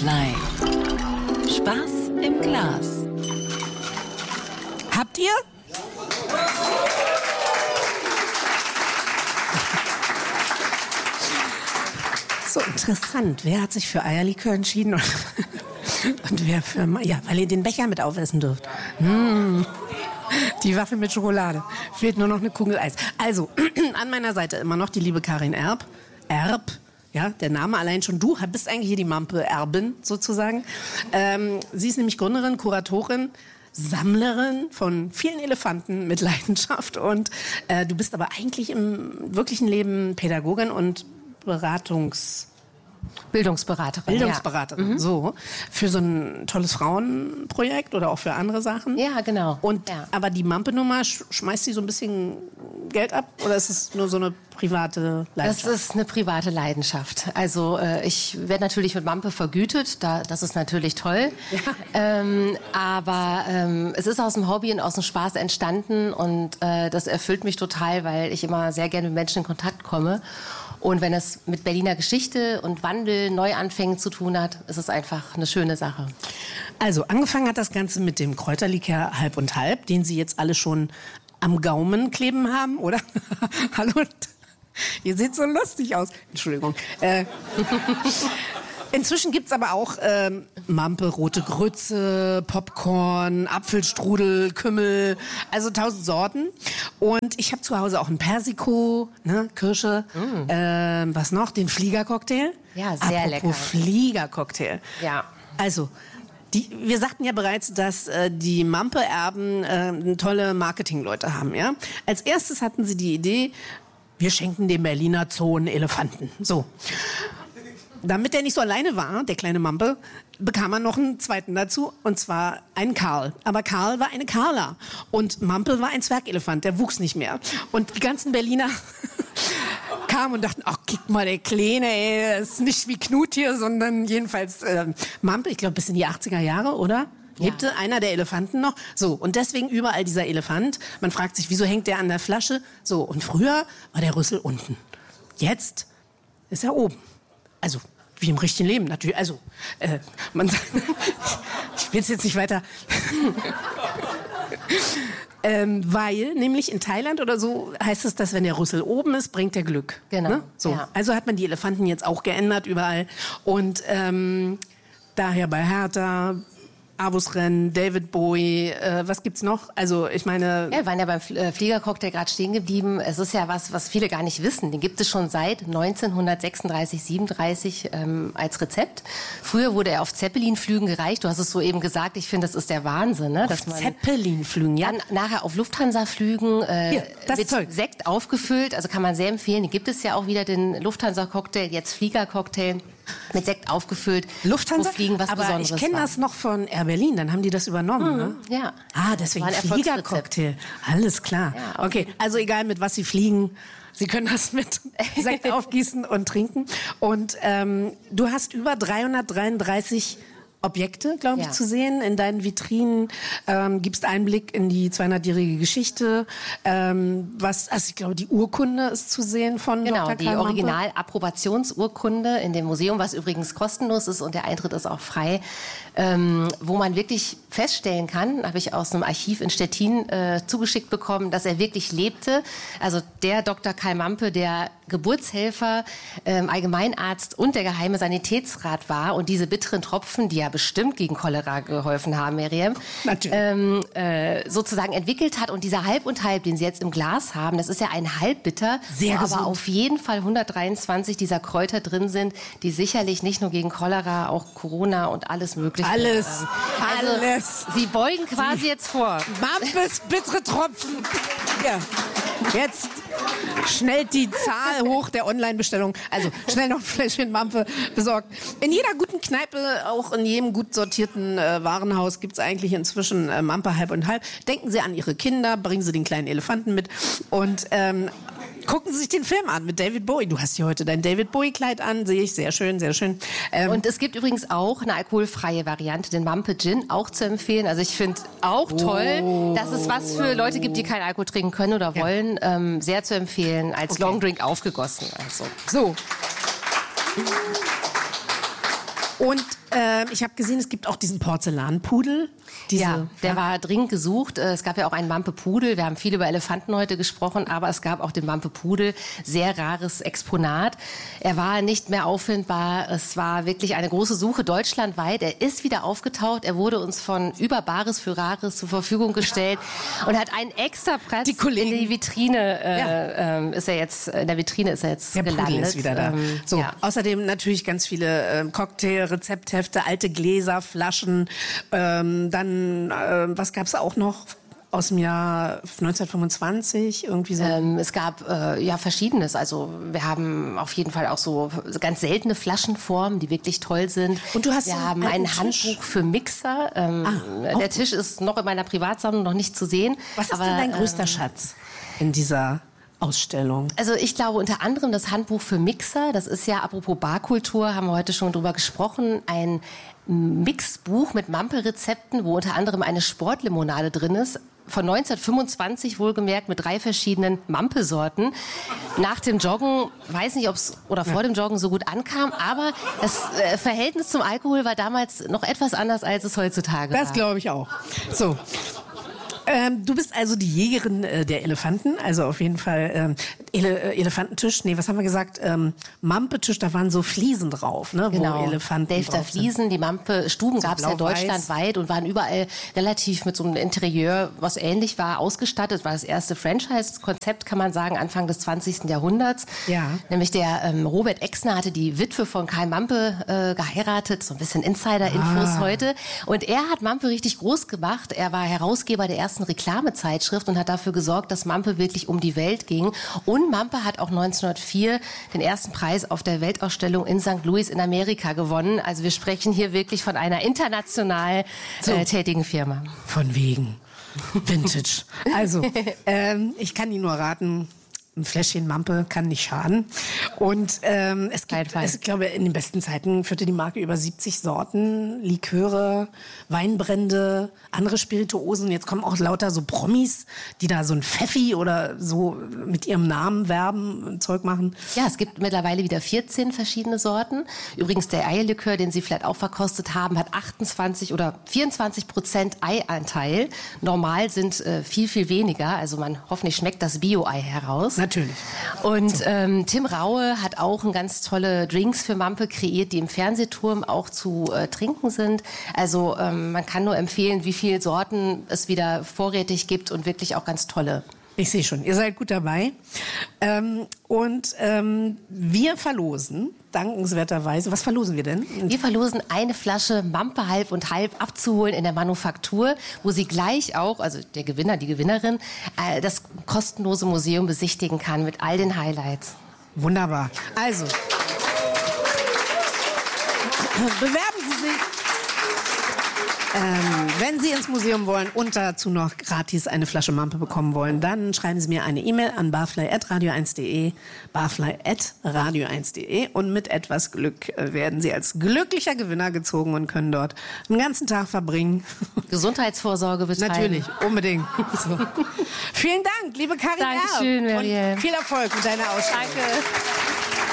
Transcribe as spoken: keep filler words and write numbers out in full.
Fly. Spaß im Glas. Habt ihr? So interessant. Wer hat sich für Eierlikör entschieden? Und, und wer für... Ja, weil ihr den Becher mit aufessen dürft. Mmh. Die Waffel mit Schokolade. Fehlt nur noch eine Kugel Eis. Also, an meiner Seite immer noch die liebe Karin Erb. Erb. Ja, der Name allein schon. Du bist eigentlich hier die Mampe-Erbin sozusagen. Ähm, sie ist nämlich Gründerin, Kuratorin, Sammlerin von vielen Elefanten mit Leidenschaft. Und äh, du bist aber eigentlich im wirklichen Leben Pädagogin und Beratungs... Bildungsberaterin. Bildungsberaterin, ja. Mhm. So. Für so ein tolles Frauenprojekt oder auch für andere Sachen. Ja, genau. Und, ja. Aber die Mampe-Nummer, sch- schmeißt sie so ein bisschen Geld ab? Oder ist es nur so eine private Leidenschaft? Das ist eine private Leidenschaft. Also äh, ich werde natürlich mit Mampe vergütet, da, das ist natürlich toll. Ja. Ähm, aber ähm, es ist aus dem Hobby und aus dem Spaß entstanden und äh, das erfüllt mich total, weil ich immer sehr gerne mit Menschen in Kontakt komme. Und wenn es mit Berliner Geschichte und Wandel, Neuanfängen zu tun hat, ist es einfach eine schöne Sache. Also angefangen hat das Ganze mit dem Kräuterlikör Halb und Halb, den Sie jetzt alle schon am Gaumen kleben haben, oder? Hallo? Ihr seht so lustig aus. Entschuldigung. Äh, inzwischen gibt's aber auch ähm, Mampe, rote Grütze, Popcorn, Apfelstrudel, Kümmel, also tausend Sorten. Und ich habe zu Hause auch ein Persiko, ne, Kirsche, mm. ähm, was noch? Den Fliegercocktail. Ja, sehr Apropos lecker. Fliegercocktail. Ja. Also, die, wir sagten ja bereits, dass äh, die Mampe-Erben äh, tolle Marketingleute haben. Ja? Als erstes hatten sie die Idee, wir schenken dem Berliner Zoo einen Elefanten. So. Damit er nicht so alleine war, der kleine Mampe, bekam er noch einen zweiten dazu, und zwar einen Karl. Aber Karl war eine Carla und Mampe war ein Zwergelefant, der wuchs nicht mehr. Und die ganzen Berliner kamen und dachten, ach, guck mal, der Kleine, ey, ist nicht wie Knut hier, sondern jedenfalls äh, Mampe, ich glaube bis in die achtziger Jahre, oder? Ja. Lebte einer der Elefanten noch. So, und deswegen überall dieser Elefant. Man fragt sich, wieso hängt der an der Flasche? So, und früher war der Rüssel unten. Jetzt ist er oben. Also, wie im richtigen Leben natürlich. Also, äh, man sagt, ich will es jetzt nicht weiter. ähm, weil, nämlich in Thailand oder so, heißt es, dass wenn der Rüssel oben ist, bringt der Glück. Genau. Ne? So. Ja. Also hat man die Elefanten jetzt auch geändert überall. Und ähm, daher bei Hertha, Avus-Rennen, David Bowie, äh, was gibt's noch? Also ich meine... Ja, wir waren ja beim Fl- äh, Fliegercocktail gerade stehen geblieben. Es ist ja was, was viele gar nicht wissen. Den gibt es schon seit neunzehnhundertsechsunddreißig, siebenunddreißig ähm, als Rezept. Früher wurde er auf Zeppelinflügen gereicht. Du hast es soeben gesagt. Ich finde, das ist der Wahnsinn, ne? Dass man Zeppelinflügen, ja? dann nachher auf Lufthansa-Flügen äh, Hier, das mit Zeug. Sekt aufgefüllt. Also kann man sehr empfehlen. Den gibt es ja auch wieder, den Lufthansa-Cocktail, jetzt Flieger-Cocktail. Mit Sekt aufgefüllt. Lufthansa? Wo Fliegen was aber Besonderes ich kenne war. das noch von Air Berlin, dann haben die das übernommen, ne? Ja. Ah, deswegen War ein Erfolgsrezept. Fliegercocktail. Alles klar. Ja, okay. okay, also egal mit was sie fliegen, sie können das mit Sekt aufgießen und trinken. Und ähm, du hast über dreihundertdreiunddreißig Objekte, glaube ich, Ja. zu sehen in deinen Vitrinen. Ähm, gibst Einblick in die zweihundertjährige Geschichte. Ähm, was, also ich glaube, die Urkunde ist zu sehen von Genau, Doktor die Karl Mampe. Original-Approbationsurkunde in dem Museum, was übrigens kostenlos ist und der Eintritt ist auch frei, ähm, wo man wirklich feststellen kann, habe ich aus einem Archiv in Stettin äh, zugeschickt bekommen, dass er wirklich lebte. Also der Doktor Karl Mampe, der Geburtshelfer, ähm, Allgemeinarzt und der geheime Sanitätsrat war und diese bitteren Tropfen, die ja bestimmt gegen Cholera geholfen haben, Miriam, Natürlich. ähm, äh, sozusagen entwickelt hat. Und dieser Halb und Halb, den Sie jetzt im Glas haben, das ist ja ein Halbbitter, Sehr wo gesund. aber auf jeden Fall hundertdreiundzwanzig dieser Kräuter drin sind, die sicherlich nicht nur gegen Cholera, auch Corona und alles Mögliche. Alles, ähm, also, alles. Sie beugen quasi jetzt vor. Mampes bittere Tropfen. Ja. Jetzt schnell die Zahl hoch der Online-Bestellung. Also schnell noch ein Fläschchen Mampe besorgt. In jeder guten Kneipe, auch in jedem gut sortierten äh, Warenhaus gibt es eigentlich inzwischen äh, Mampe halb und halb. Denken Sie an Ihre Kinder, bringen Sie den kleinen Elefanten mit und ähm, gucken Sie sich den Film an mit David Bowie. Du hast hier heute dein David Bowie-Kleid an, sehe ich. Sehr schön, sehr schön. Ähm, Und es gibt übrigens auch eine alkoholfreie Variante, den Mampe Gin, auch zu empfehlen. Also ich finde auch toll, Oh. dass es was für Leute gibt, die keinen Alkohol trinken können oder Ja. wollen. Ähm, sehr zu empfehlen, als Okay. Longdrink aufgegossen. Also. So. Und Äh, ich habe gesehen, es gibt auch diesen Porzellanpudel. Diese, ja, der ja. war dringend gesucht. Es gab ja auch einen Wampe-Pudel. Wir haben viel über Elefanten heute gesprochen, aber es gab auch den Wampe-Pudel. Sehr rares Exponat. Er war nicht mehr auffindbar. Es war wirklich eine große Suche deutschlandweit. Er ist wieder aufgetaucht. Er wurde uns von über Bares für Rares zur Verfügung gestellt und hat einen extra Platz die in die Vitrine. Äh, ja. ähm, ist er jetzt, in der Vitrine ist er jetzt der gelandet. Pudel ist wieder da. Ähm, so, ja. Außerdem natürlich ganz viele äh, Cocktail-Rezepthefte, alte Gläser, Flaschen, ähm, dann, äh, was gab's auch noch? Aus dem Jahr neunzehnhundertfünfundzwanzig, irgendwie so? Ähm, es gab äh, ja Verschiedenes. Also wir haben auf jeden Fall auch so ganz seltene Flaschenformen, die wirklich toll sind. Und du hast wir so haben einen ein Tisch? Handbuch für Mixer. Ähm, ah, der Tisch ist noch in meiner Privatsammlung noch nicht zu sehen. Was ist aber, denn dein größter ähm, Schatz in dieser Ausstellung? Also ich glaube unter anderem das Handbuch für Mixer. Das ist ja, apropos Barkultur, haben wir heute schon drüber gesprochen, ein Mixbuch mit Mampe-Rezepten, wo unter anderem eine Sportlimonade drin ist. Von neunzehnhundertfünfundzwanzig wohlgemerkt mit drei verschiedenen Mampe-Sorten. Nach dem Joggen, weiß nicht, ob es oder vor dem Joggen so gut ankam, aber das äh, Verhältnis zum Alkohol war damals noch etwas anders, als es heutzutage war. Das glaube ich auch. So. Ähm, du bist also die Jägerin äh, der Elefanten, also auf jeden Fall ähm, Ele äh, Elefantentisch, nee, was haben wir gesagt? Ähm, Mampetisch, da waren so Fliesen drauf, ne, genau. wo Elefanten Delfter drauf sind. Fliesen, die Mampe-Stuben So gab es ja blau-weiß. deutschlandweit und waren überall relativ mit so einem Interieur, was ähnlich war, ausgestattet. War das erste Franchise-Konzept, kann man sagen, Anfang des zwanzigsten Jahrhunderts. Ja. Nämlich der ähm, Robert Exner hatte die Witwe von Karl Mampe äh, geheiratet, so ein bisschen Insider-Infos Ah. heute. Und er hat Mampe richtig groß gemacht. Er war Herausgeber der ersten Reklamezeitschrift und hat dafür gesorgt, dass Mampe wirklich um die Welt ging. Und Mampe hat auch neunzehnhundertvier den ersten Preis auf der Weltausstellung in Sankt Louis in Amerika gewonnen. Also wir sprechen hier wirklich von einer international So. äh, tätigen Firma. Von wegen. Vintage. Also, ähm, ich kann Ihnen nur raten, ein Fläschchen Mampe kann nicht schaden. Und ähm, es Kein gibt, Fall. es, ich glaube, in den besten Zeiten führte die Marke über siebzig Sorten, Liköre, Weinbrände, andere Spirituosen. Jetzt kommen auch lauter so Promis, die da so ein Pfeffi oder so mit ihrem Namen werben und Zeug machen. Ja, es gibt mittlerweile wieder vierzehn verschiedene Sorten. Übrigens der Eierlikör, den Sie vielleicht auch verkostet haben, hat achtundzwanzig oder vierundzwanzig Prozent Eianteil. Normal sind äh, viel, viel weniger. Also man hoffentlich schmeckt das Bio-Ei heraus. Natürlich. Und ähm, Tim Raue hat auch ganz tolle Drinks für Mampe kreiert, die im Fernsehturm auch zu äh, trinken sind. Also ähm, man kann nur empfehlen, wie viele Sorten es wieder vorrätig gibt und wirklich auch ganz tolle. Ich sehe schon, ihr seid gut dabei. Ähm, und ähm, wir verlosen, dankenswerterweise, was verlosen wir denn? Wir verlosen eine Flasche Mampe halb und halb abzuholen in der Manufaktur, wo Sie gleich auch, also der Gewinner, die Gewinnerin, äh, das kostenlose Museum besichtigen kann mit all den Highlights. Wunderbar. Also, bewerben Sie sich. Ähm, wenn Sie ins Museum wollen und dazu noch gratis eine Flasche Mampe bekommen wollen, dann schreiben Sie mir eine E-Mail an barfly at radio eins punkt de, barfly at radio eins punkt de, und mit etwas Glück äh, werden Sie als glücklicher Gewinner gezogen und können dort einen ganzen Tag verbringen. Gesundheitsvorsorge betreiben. Natürlich, unbedingt. So. Vielen Dank, liebe Karin Dankeschön, Erb. Marielle. Und viel Erfolg mit deiner Ausstellung. Danke.